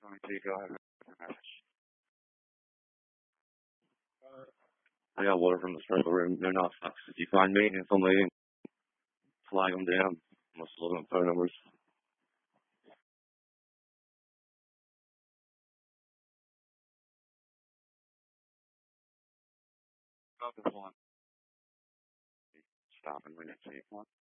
22, go ahead with your message. I got water from the circle room. They're not fucks. If you find maintenance on leaving, flag them down. Must look up phone numbers. Stop and we need to see one.